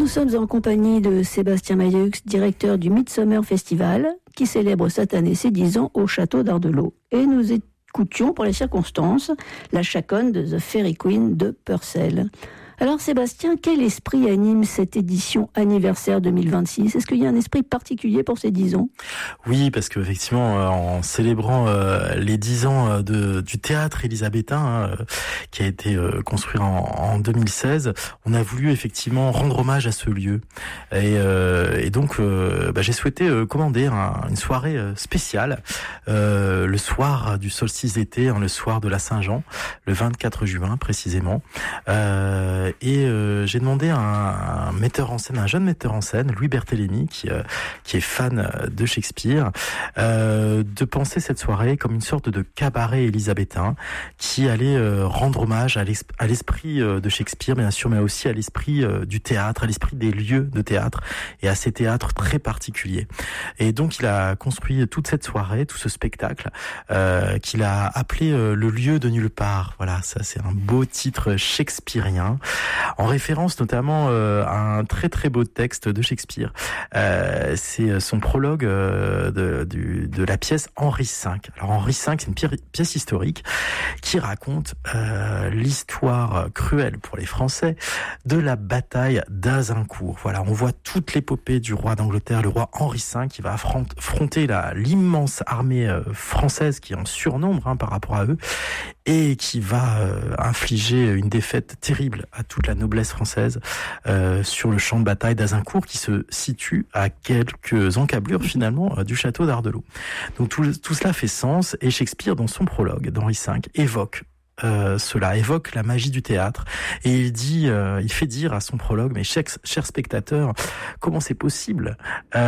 sommes en compagnie de Sébastien Mayeux, directeur du Midsummer Festival, qui célèbre cette année ses 10 ans au château d'Ardelot. Et nous écoutions, pour les circonstances, la chaconne de The Fairy Queen de Purcell. Alors Sébastien, quel esprit anime cette édition anniversaire 2026 ? Est-ce qu'il y a un esprit particulier pour ces 10 ans ? Oui, parce qu'effectivement, en célébrant les 10 ans du théâtre élisabétain, qui a été construit en 2016, on a voulu effectivement rendre hommage à ce lieu. Et donc, j'ai souhaité commander une soirée spéciale, le soir du solstice d'été, le soir de la Saint-Jean, le 24 juin précisément. J'ai demandé à un metteur en scène, un jeune metteur en scène, Louis Berthélémy, qui est fan de Shakespeare, de penser cette soirée comme une sorte de cabaret élisabétain qui allait rendre hommage à l'esprit de Shakespeare, bien sûr, mais aussi à l'esprit du théâtre, à l'esprit des lieux de théâtre et à ces théâtres très particuliers. Et donc il a construit toute cette soirée, tout ce spectacle, qu'il a appelé Le lieu de nulle part. Voilà, ça c'est un beau titre shakespearien, en référence notamment à un très très beau texte de Shakespeare. C'est son prologue de la pièce Henri V. Alors Henri V, c'est une pièce historique qui raconte l'histoire cruelle pour les Français de la bataille d'Azincourt. Voilà, on voit toute l'épopée du roi d'Angleterre, le roi Henri V, qui va affronter l'immense armée française qui est en surnombre par rapport à eux, et qui va infliger une défaite terrible à toute la noblesse française sur le champ de bataille d'Azincourt, qui se situe à quelques encablures finalement du château d'Ardelot. Donc tout cela fait sens, et Shakespeare, dans son prologue d'Henri V, évoque la magie du théâtre, et il fait dire à son prologue: mais cher spectateur, comment c'est possible